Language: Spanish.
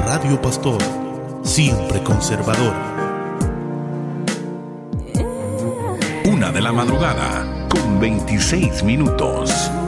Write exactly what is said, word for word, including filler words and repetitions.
Radio Pastor, siempre conservador. Una de la madrugada, con veintiséis minutos.